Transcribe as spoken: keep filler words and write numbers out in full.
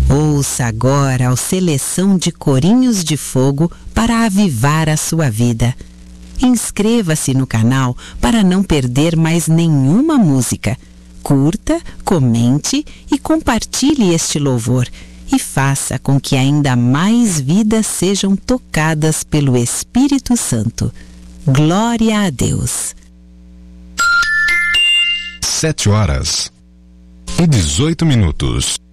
Ouça agora a seleção de corinhos de fogo para avivar a sua vida. Inscreva-se no canal para não perder mais nenhuma música. Curta, comente e compartilhe este louvor e faça com que ainda mais vidas sejam tocadas pelo Espírito Santo. Glória a Deus. Sete horas e dezoito minutos.